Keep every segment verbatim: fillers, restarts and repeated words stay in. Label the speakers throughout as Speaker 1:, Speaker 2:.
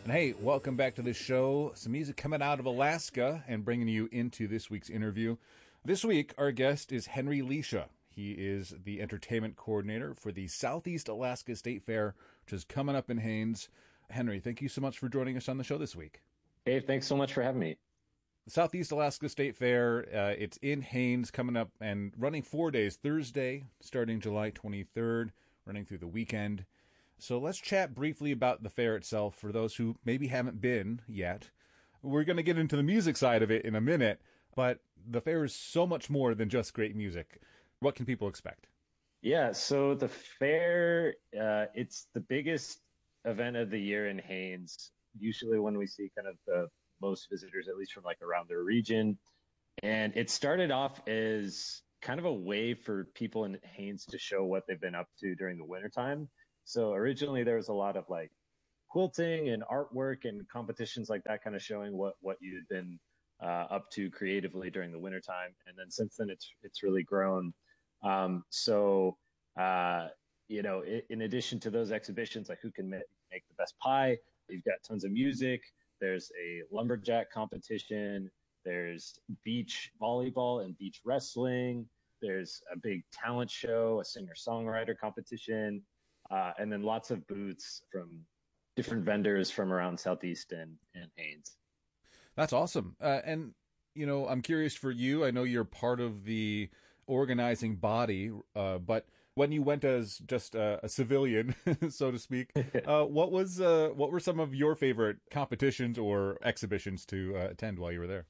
Speaker 1: And hey, welcome back to the show. Some music coming out of Alaska and bringing you into this week's interview. This week, our guest is Henry Leisha. He is the entertainment coordinator for the Southeast Alaska State Fair, which is coming up in Haines. Henry, thank you so much for joining us on the show this week.
Speaker 2: Dave, thanks so much for having me.
Speaker 1: The Southeast Alaska State Fair, uh, it's in Haines, coming up and running four days, Thursday, starting July twenty-third, running through the weekend. So let's chat briefly about the fair itself for those who maybe haven't been yet. We're going to get into the music side of it in a minute, but the fair is so much more than just great music. What can people expect?
Speaker 2: Yeah, so the fair, uh, it's the biggest event of the year in Haines. Usually when we see kind of the most visitors, at least from like around their region. And it started off as kind of a way for people in Haines to show what they've been up to during the wintertime. So originally there was a lot of like quilting and artwork and competitions like that, kind of showing what what you'd been uh, up to creatively during the wintertime. And then since then it's it's really grown. Um, so uh, you know, in, in addition to those exhibitions, like who can make, make the best pie, you've got tons of music. There's a lumberjack competition. There's beach volleyball and beach wrestling. There's a big talent show, a singer-songwriter competition. Uh, and then lots of booths from different vendors from around Southeast and, and Haines.
Speaker 1: That's awesome. Uh, and, you know, I'm curious for you. I know you're part of the organizing body, uh, but when you went as just a, a civilian, so to speak, uh, what was uh, what were some of your favorite competitions or exhibitions to uh, attend while you were there?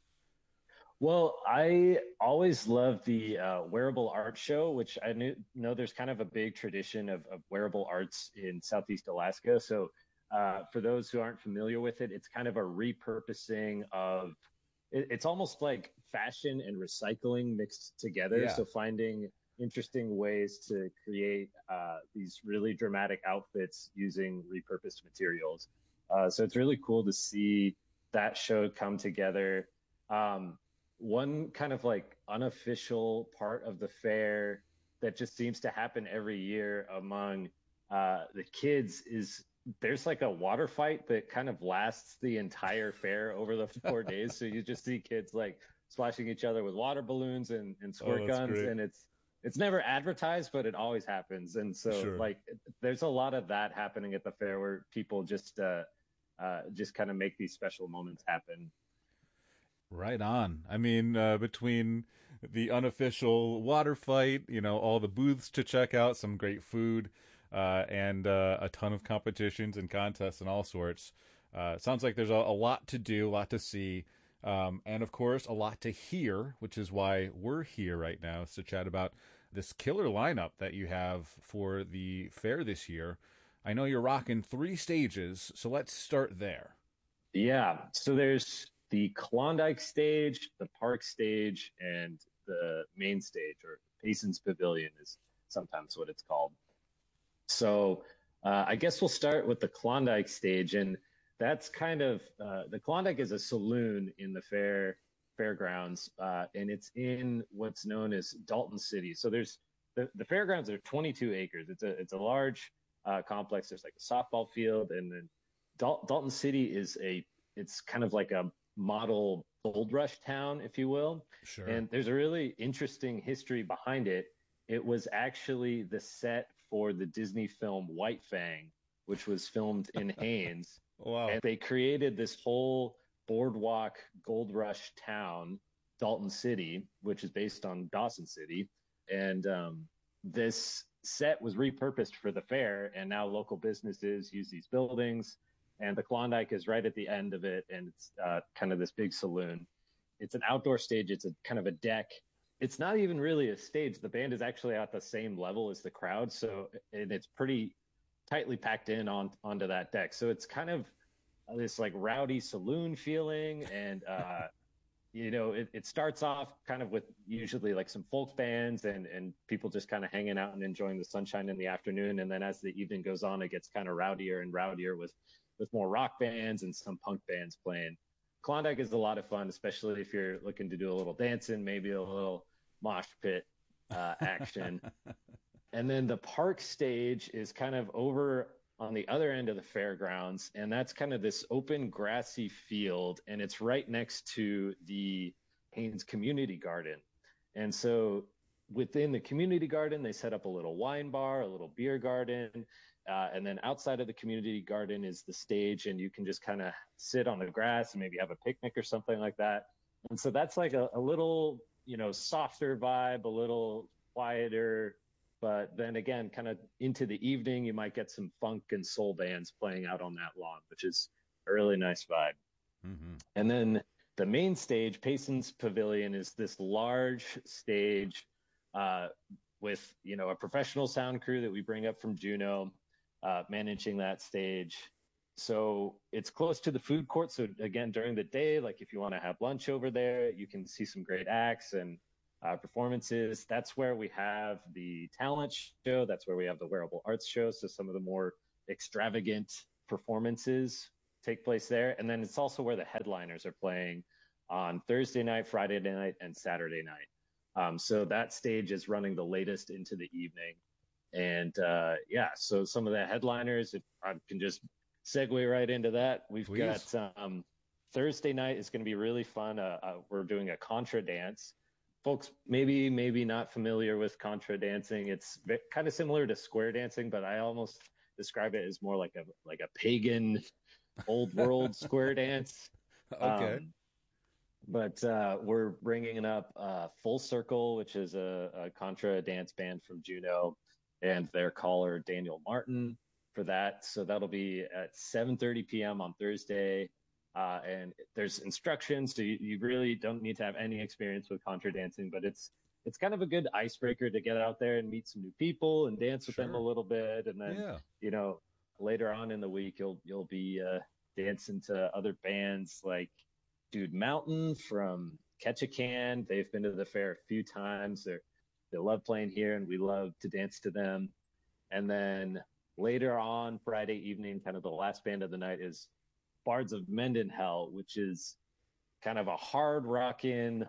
Speaker 2: Well, I always loved the uh, wearable art show, which I knew, know there's kind of a big tradition of, of wearable arts in Southeast Alaska. So uh, for those who aren't familiar with it, it's kind of a repurposing of, it, it's almost like fashion and recycling mixed together.
Speaker 1: Yeah.
Speaker 2: So finding interesting ways to create uh, these really dramatic outfits using repurposed materials. Uh, so it's really cool to see that show come together. Um, One kind of like unofficial part of the fair that just seems to happen every year among uh, the kids is there's like a water fight that kind of lasts the entire fair over the four days. So you just see kids like splashing each other with water balloons and, and
Speaker 1: Oh,
Speaker 2: squirt
Speaker 1: that's
Speaker 2: guns,
Speaker 1: great.
Speaker 2: and it's it's never advertised, but it always happens. And so
Speaker 1: Sure.
Speaker 2: like there's a lot of that happening at the fair where people just uh, uh, just kind of make these special moments happen.
Speaker 1: Right on. I mean, uh, between the unofficial water fight, you know, all the booths to check out, some great food, uh, and uh, a ton of competitions and contests and all sorts. Uh, sounds like there's a, a lot to do, a lot to see, um, and of course, a lot to hear, which is why we're here right now is to chat about this killer lineup that you have for the fair this year. I know you're rocking three stages, so let's start there.
Speaker 2: Yeah. So there's the Klondike stage, the Park stage, and the main stage, or Payson's Pavilion is sometimes what it's called. So uh, I guess we'll start with the Klondike stage, and that's kind of uh, the Klondike is a saloon in the fair fairgrounds, uh, and it's in what's known as Dalton City. So there's the, the fairgrounds are twenty-two acres. It's a it's a large uh, complex. There's like a softball field, and then Dal- Dalton City is a it's kind of like a model gold rush town, if you will.
Speaker 1: Sure.
Speaker 2: And there's a really interesting history behind it. It was actually the set for the Disney film White Fang, which was filmed in Haines.
Speaker 1: Wow.
Speaker 2: And they created this whole boardwalk gold rush town, Dalton City, which is based on Dawson City. And um, this set was repurposed for the fair, and now local businesses use these buildings. And the Klondike is right at the end of it, and it's uh, kind of this big saloon. It's an outdoor stage. It's a kind of a deck. It's not even really a stage. The band is actually at the same level as the crowd, so and it's pretty tightly packed in on onto that deck. So it's kind of this like rowdy saloon feeling, and uh, you know, it, it starts off kind of with usually like some folk bands and and people just kind of hanging out and enjoying the sunshine in the afternoon. And then as the evening goes on, it gets kind of rowdier and rowdier with with more rock bands and some punk bands playing. Klondike is a lot of fun, especially if you're looking to do a little dancing, maybe a little mosh pit uh, action. And then the park stage is kind of over. on the other end of the fairgrounds, and that's kind of this open grassy field, and it's right next to the Haynes Community Garden. And so within the community garden, they set up a little wine bar, a little beer garden, uh, and then outside of the community garden is the stage, and you can just kind of sit on the grass and maybe have a picnic or something like that. And so that's like a, a little, you know, softer vibe, a little quieter. But then again, kind of into the evening, you might get some funk and soul bands playing out on that lawn, which is a really nice vibe.
Speaker 1: Mm-hmm.
Speaker 2: And then the main stage, Payson's Pavilion, is this large stage uh, with, you know, a professional sound crew that we bring up from Juneau, uh, managing that stage. So it's close to the food court. So again, during the day, like if you want to have lunch over there, you can see some great acts and uh, performances. That's where we have the talent show. That's where we have the wearable arts show. So some of the more extravagant performances take place there. And then it's also where the headliners are playing on Thursday night, Friday night, and Saturday night. Um, so that stage is running the latest into the evening. And uh, yeah, so some of the headliners, if I can just segue right into that, we've
Speaker 1: Please.
Speaker 2: got um, Thursday night is going to be really fun. Uh, uh, we're doing a contra dance. Folks maybe maybe not familiar with contra dancing. It's kind of similar to square dancing, but I almost describe it as more like a like a pagan old world square dance.
Speaker 1: Okay.
Speaker 2: Um, but uh, we're bringing up uh, Full Circle, which is a, a contra dance band from Juneau, and their caller Daniel Martin for that. So that'll be at seven thirty p.m. on Thursday. Uh, and there's instructions, so you, you really don't need to have any experience with contra dancing, but it's it's kind of a good icebreaker to get out there and meet some new people and dance with
Speaker 1: Sure.
Speaker 2: them a little bit. And then,
Speaker 1: Yeah.
Speaker 2: you know, later on in the week, you'll you'll be uh, dancing to other bands like Dude Mountain from Ketchikan. They've been to the fair a few times. They're they love playing here, and we love to dance to them. And then later on Friday evening, kind of the last band of the night is Bards of Mendenhall, which is kind of a hard rockin'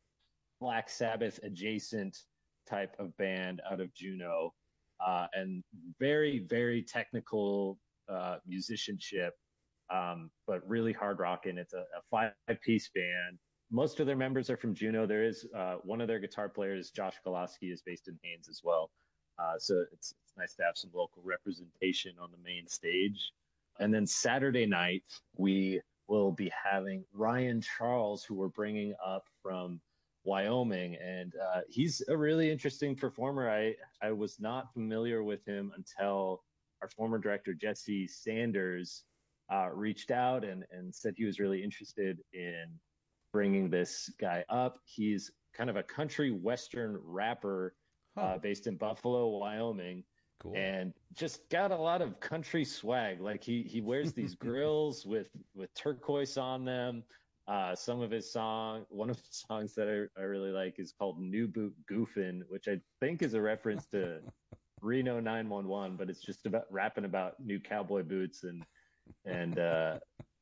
Speaker 2: Black Sabbath adjacent type of band out of Juneau, uh, and very, very technical uh, musicianship, um, but really hard rocking. It's a, a five piece band. Most of their members are from Juneau. There is uh, one of their guitar players, Josh Golaski, is based in Haines as well. Uh, so it's, it's nice to have some local representation on the main stage. And then Saturday night, we will be having Ryan Charles, who we're bringing up from Wyoming. And uh, he's a really interesting performer. I, I was not familiar with him until our former director, Jesse Sanders, uh, reached out and, and said he was really interested in bringing this guy up. He's kind of a country Western rapper
Speaker 1: Huh.
Speaker 2: uh, based in Buffalo, Wyoming.
Speaker 1: Cool.
Speaker 2: And just got a lot of country swag. Like he he wears these grills with with turquoise on them. Uh, some of his song, one of the songs that I, I really like is called "New Boot Goofin'," which I think is a reference to Reno nine one one, but it's just about rapping about new cowboy boots and and uh,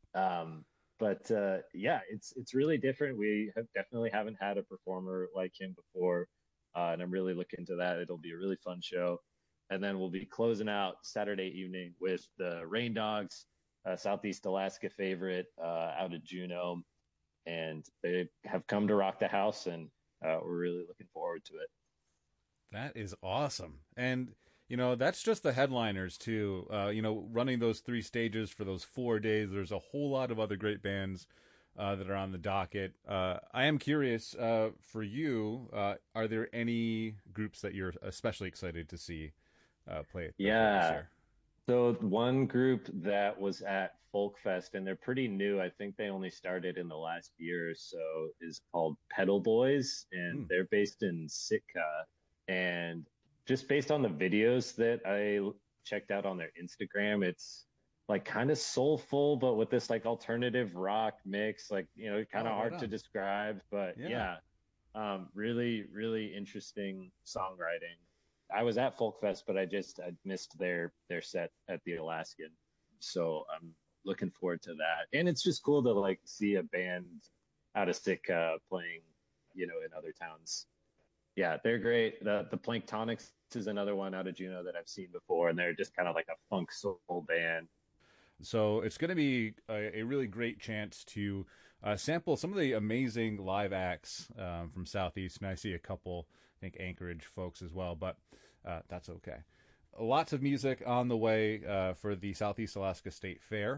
Speaker 2: um, but uh, yeah, it's it's really different. We have definitely haven't had a performer like him before, uh, and I'm really looking to that. It'll be a really fun show. And then we'll be closing out Saturday evening with the Rain Dogs, uh, Southeast Alaska favorite uh, out of Juneau. And they have come to rock the house, and uh, we're really looking forward to it.
Speaker 1: That is awesome. And, you know, that's just the headliners, too. Uh, you know, running those three stages for those four days, there's a whole lot of other great bands uh, that are on the docket. Uh, I am curious, uh, for you, uh, are there any groups that you're especially excited to see Uh, play it.
Speaker 2: Yeah. So one group that was at Folk Fest, and they're pretty new. I think they only started in the last year or so, is called Pedal Boys, and
Speaker 1: Mm.
Speaker 2: they're based in Sitka. And just based on the videos that I checked out on their Instagram, it's like kind of soulful, but with this like alternative rock mix, like, you know, kind of
Speaker 1: Oh, right
Speaker 2: hard to
Speaker 1: on.
Speaker 2: describe, but
Speaker 1: Yeah.
Speaker 2: yeah, um, really, really interesting songwriting. I was at Folk Fest, but I just I missed their their set at the Alaskan, so I'm looking forward to that. And it's just cool to like see a band out of Sitka playing, you know, in other towns. Yeah, they're great. The the Planktonics is another one out of Juneau that I've seen before, and they're just kind of like a funk soul band.
Speaker 1: So it's going to be a, a really great chance to uh, sample some of the amazing live acts um, from Southeast, and I see a couple, I think Anchorage folks as well, but uh, that's okay. Lots of music on the way uh, for the Southeast Alaska State Fair.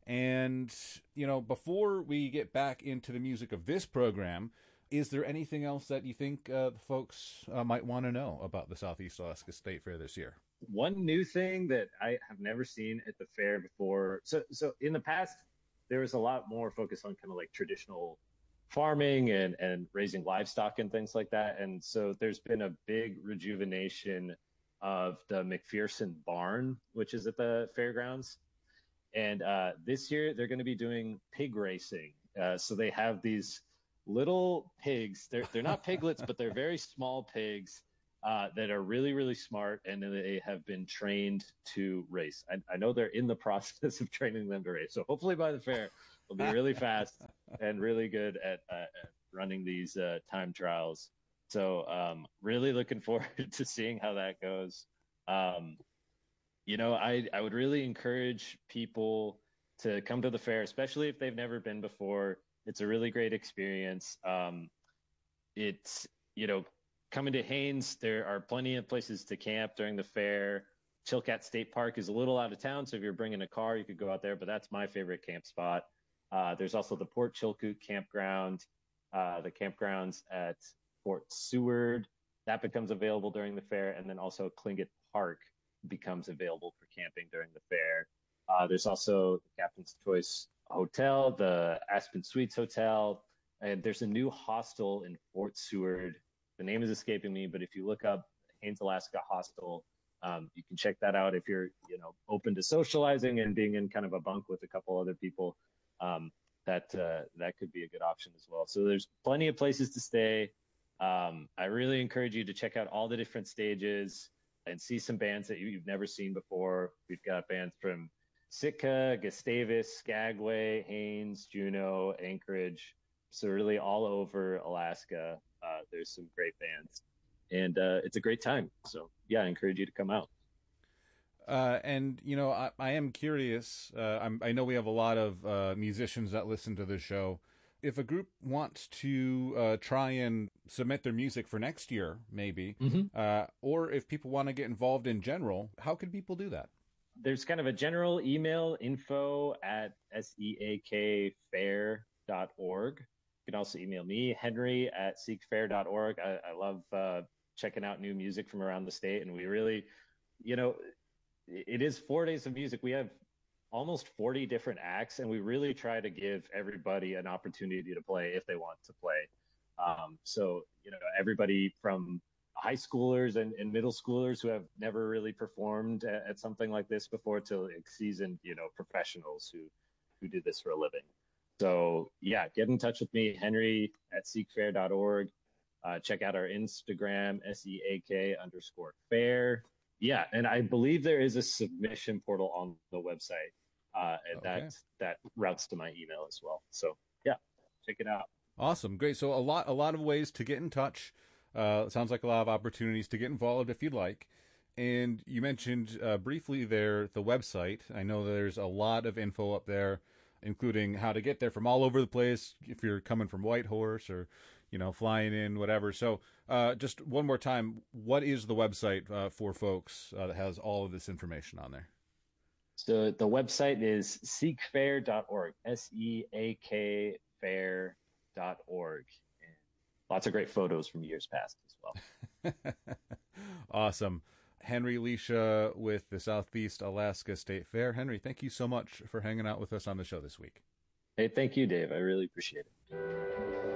Speaker 1: And, you know, before we get back into the music of this program, is there anything else that you think uh, the folks uh, might want to know about the Southeast Alaska State Fair this year?
Speaker 2: One new thing that I have never seen at the fair before. So, so in the past, there was a lot more focus on kind of like traditional farming and and raising livestock and things like that. And so there's been a big rejuvenation of the McPherson barn, which is at the fairgrounds. And uh, this year they're going to be doing pig racing. Uh, so they have these little pigs. They're they're not piglets, but they're very small pigs uh, that are really really smart, and they have been trained to race. I, I know they're in the process of training them to race. So hopefully by the fair they'll be really fast and really good at, uh, at running these uh, time trials. So um, really looking forward to seeing how that goes. Um, you know, I I would really encourage people to come to the fair, especially if they've never been before. It's a really great experience. Um, it's, you know, coming to Haines, there are plenty of places to camp during the fair. Chilkat State Park is a little out of town, so if you're bringing a car, you could go out there, but that's my favorite camp spot. Uh, there's also the Port Chilkoot campground, uh, the campgrounds at Fort Seward. That becomes available during the fair, and then also Tlingit Park becomes available for camping during the fair. Uh, there's also the Captain's Choice Hotel, the Aspen Suites Hotel, and there's a new hostel in Fort Seward. The name is escaping me, but if you look up Haines Alaska Hostel, um, you can check that out if you're, you know, open to socializing and being in kind of a bunk with a couple other people. Um, that uh, that could be a good option as well. So there's plenty of places to stay. Um, I really encourage you to check out all the different stages and see some bands that you, you've never seen before. We've got bands from Sitka, Gustavus, Skagway, Haines, Juneau, Anchorage. So really all over Alaska, uh, there's some great bands, and uh, it's a great time. So yeah, I encourage you to come out.
Speaker 1: Uh, and you know, I, I am curious. Uh, I'm, I know we have a lot of uh, musicians that listen to the show. If a group wants to uh, try and submit their music for next year, maybe,
Speaker 2: Mm-hmm.
Speaker 1: uh, or if people want to get involved in general, how can people do that?
Speaker 2: There's kind of a general email, info at seakfair dot org. You can also email me, Henry at seekfair dot org. I, I love uh, checking out new music from around the state. And we really, you know, it is four days of music. We have almost forty different acts, and we really try to give everybody an opportunity to play if they want to play. Um, so, you know, everybody from high schoolers and, and middle schoolers who have never really performed at, at something like this before to like seasoned, you know, professionals who who do this for a living. So yeah, get in touch with me, Henry at seekfair dot org. Uh, check out our Instagram, S E A K underscore fair. Yeah, and I believe there is a submission portal on the website, uh, and
Speaker 1: Okay.
Speaker 2: that that routes to my email as well. So yeah, check it out.
Speaker 1: Awesome, great. So a lot, a lot of ways to get in touch. Uh, sounds like a lot of opportunities to get involved if you'd like. And you mentioned uh, briefly there the website. I know there's a lot of info up there, including how to get there from all over the place if you're coming from Whitehorse or, you know, flying in, whatever. So uh, just one more time, what is the website uh, for folks uh, that has all of this information on there?
Speaker 2: So the website is seekfair dot org, S E A K fair dot org. And lots of great photos from years past as well.
Speaker 1: Awesome. Henry Leisha with the Southeast Alaska State Fair. Henry, thank you so much for hanging out with us on the show this week.
Speaker 2: Hey, thank you, Dave. I really appreciate it.